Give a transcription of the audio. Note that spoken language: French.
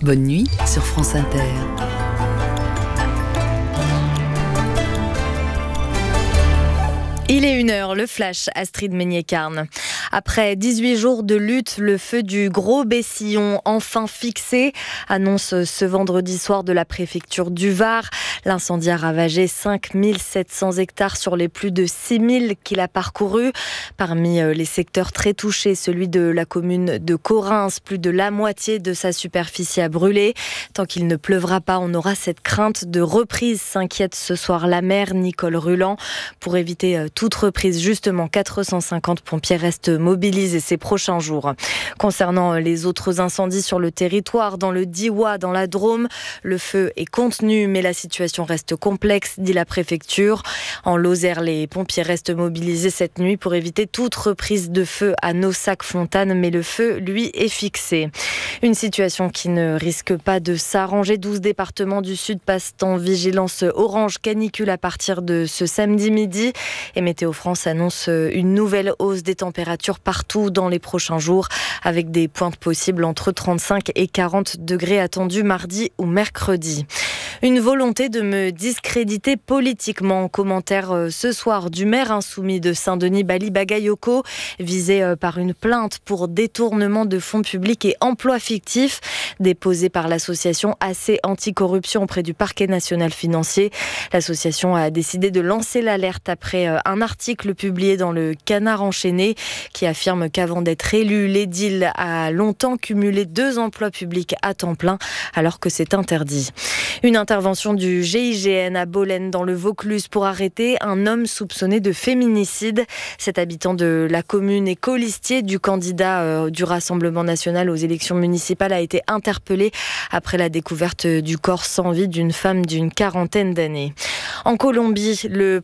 Bonne nuit sur France Inter. Il est 1h, le flash, Astrid Meignet-Carne. Après 18 jours de lutte, le feu du Gros Bessillon, enfin fixé, annonce ce vendredi soir de la préfecture du Var. L'incendie a ravagé 5700 hectares sur les plus de 6000 qu'il a parcourus. Parmi les secteurs très touchés, celui de la commune de Corrins, plus de la moitié de sa superficie a brûlé. Tant qu'il ne pleuvra pas, on aura cette crainte de reprise, s'inquiète ce soir la maire Nicole Ruland. Pour éviter toute reprise, justement, 450 pompiers restent mobilisés ces prochains jours. Concernant les autres incendies sur le territoire, dans le Diois, dans la Drôme, le feu est contenu, mais la situation reste complexe, dit la préfecture. En Lozère, les pompiers restent mobilisés cette nuit pour éviter toute reprise de feu à Naussac-Fontaine, mais le feu, lui, est fixé. Une situation qui ne risque pas de s'arranger. 12 départements du Sud passent en vigilance orange canicule à partir de ce samedi midi. Et Météo France annonce une nouvelle hausse des températures partout dans les prochains jours, avec des pointes possibles entre 35 et 40 degrés attendus mardi ou mercredi. Une volonté de me discréditer politiquement. Commentaire ce soir du maire insoumis de Saint-Denis, Bali Bagayoko, visé par une plainte pour détournement de fonds publics et emploi fictif, déposée par l'association AC Anticorruption auprès du parquet national financier. L'association a décidé de lancer l'alerte après un article publié dans le Canard enchaîné qui affirme qu'avant d'être élu, l'édile a longtemps cumulé 2 emplois publics à temps plein alors que c'est interdit. Une intervention du GIGN à Bolène dans le Vaucluse pour arrêter un homme soupçonné de féminicide. Cet habitant de la commune et colistier du candidat du Rassemblement national aux élections municipales a été interpellé après la découverte du corps sans vie d'une femme d'une quarantaine d'années. En Colombie, le